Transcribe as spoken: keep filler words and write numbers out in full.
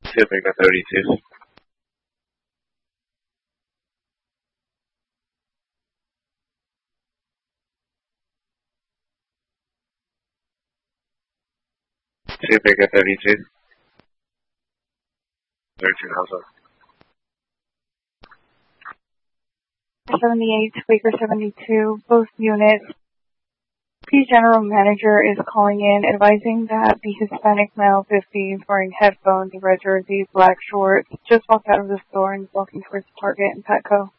Pacifica thirty-two. Pacifica thirty-two. thirteen also. seventy-eight, Baker seventy-two, both units. P General Manager is calling in, advising that the Hispanic male fifty is wearing headphones, red jersey, black shorts, just walked out of the store and is walking towards Target and Petco.